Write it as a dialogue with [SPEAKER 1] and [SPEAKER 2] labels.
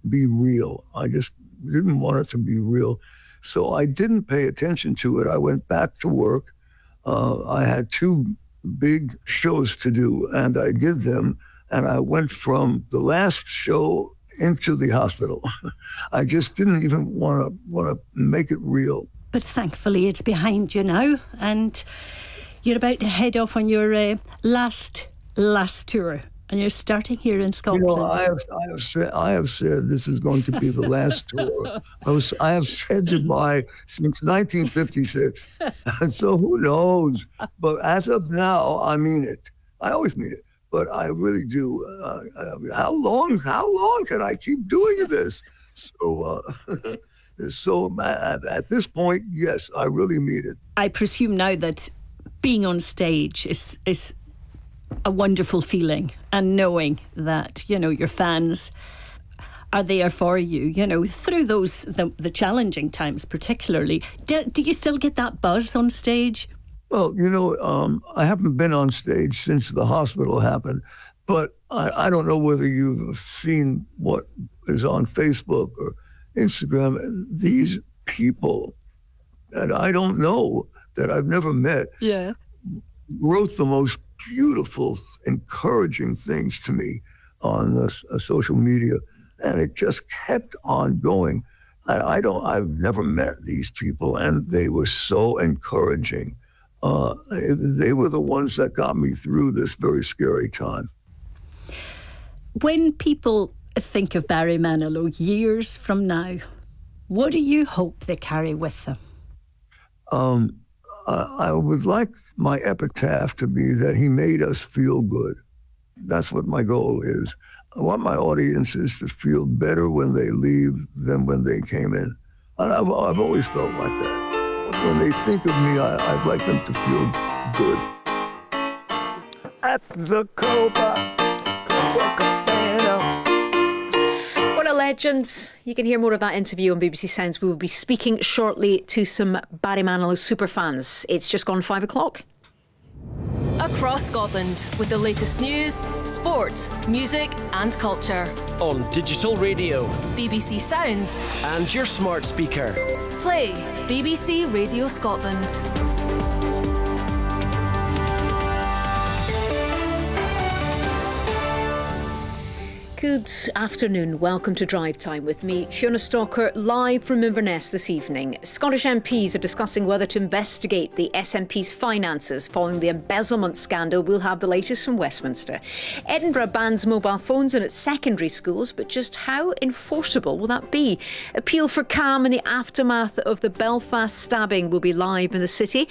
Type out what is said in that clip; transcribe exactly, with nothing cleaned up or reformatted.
[SPEAKER 1] be real. I just didn't want it to be real. So I didn't pay attention to it. I went back to work. Uh, I had two big shows to do, and I did them. And I went from the last show into the hospital. I just didn't even want to want to make it real.
[SPEAKER 2] But thankfully, it's behind you now, and you're about to head off on your uh, last last tour. And you're starting here in Scotland.
[SPEAKER 1] You know, I have, I have said, I have said this is going to be the last tour. I, was, I have said goodbye since nineteen fifty-six. And so who knows? But as of now, I mean it. I always mean it. But I really do. Uh, uh, how long, how long can I keep doing this? So, uh, so at, at this point, yes, I really mean it.
[SPEAKER 2] I presume now that being on stage is is a wonderful feeling, and knowing that, you know, your fans are there for you, you know, through those the, the challenging times particularly. Do, do you still get that buzz on stage?
[SPEAKER 1] Well, you know, um, I haven't been on stage since the hospital happened, but I, I don't know whether you've seen what is on Facebook or Instagram. These people that I don't know, that I've never met,
[SPEAKER 2] yeah,
[SPEAKER 1] wrote the most beautiful, encouraging things to me on uh, social media, and it just kept on going. I, I don't. I've never met these people, and they were so encouraging. Uh, they were the ones that got me through this very scary time.
[SPEAKER 2] When people think of Barry Manilow years from now, what do you hope they carry with them? Um,
[SPEAKER 1] I, I would like my epitaph to be that he made us feel good. That's what my goal is. I want my audiences to feel better when they leave than when they came in. And I've, I've always felt like that. When they think of me, I, I'd like them to feel good. At the Copa, Copa Cabana.
[SPEAKER 3] What a legend. You can hear more of that interview on B B C Sounds. We will be speaking shortly to some Barry Manilow superfans. It's just gone five o'clock.
[SPEAKER 4] Across Scotland with the latest news, sport, music and culture.
[SPEAKER 5] On digital radio,
[SPEAKER 4] B B C Sounds
[SPEAKER 5] and your smart speaker.
[SPEAKER 4] Play B B C Radio Scotland.
[SPEAKER 3] Good afternoon. Welcome to Drive Time with me, Fiona Stalker, live from Inverness this evening. Scottish M Ps are discussing whether to investigate the S N P's finances following the embezzlement scandal. We'll have the latest from Westminster. Edinburgh bans mobile phones in its secondary schools, but just how enforceable will that be? Appeal for calm in the aftermath of the Belfast stabbing will be live in the city.